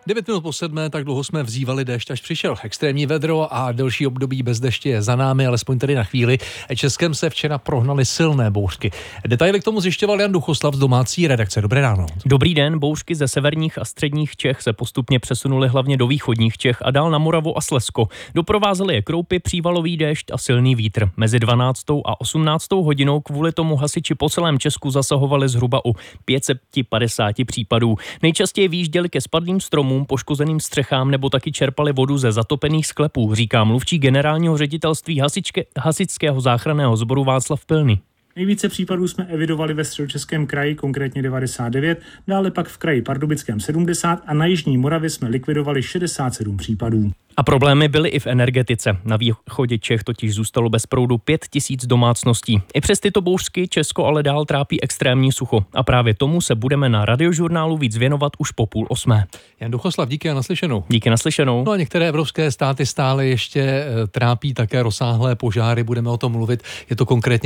9 minut po 7, tak dlouho jsme vzývali déšť, až přišel extrémní vedro a delší období bez deště je za námi, alespoň tedy na chvíli. Českem se včera prohnaly silné bouřky. Detaily k tomu zjišťoval Jan Duchoslav z domácí redakce. Dobré ráno. Dobrý den, bouřky ze severních a středních Čech se postupně přesunuly hlavně do východních Čech a dál na Moravu a Slezsko. Doprovázely je kroupy, přívalový déšť a silný vítr. Mezi 12. a 18. hodinou kvůli tomu hasiči po celém Česku zasahovali zhruba u 550 případů. Nejčastěji vyjížděli ke spadlým stromům, poškozeným střechám nebo taky čerpali vodu ze zatopených sklepů, říká mluvčí generálního ředitelství hasičského záchranného sboru Václav Pilný. Nejvíce případů jsme evidovali ve Středočeském kraji, konkrétně 99, dále pak v kraji Pardubickém 70 a na jižní Moravě jsme likvidovali 67 případů. A problémy byly i v energetice. Na východě Čech totiž zůstalo bez proudu 5000 domácností. I přes tyto bouřky Česko ale dál trápí extrémní sucho. A právě tomu se budeme na Radiožurnálu víc věnovat už po 7:30. Jan Duchoslav, díky a naslyšenou. Díky, naslyšenou. No a některé evropské státy stále ještě trápí také rozsáhlé požáry, budeme o tom mluvit. Je to konkrétně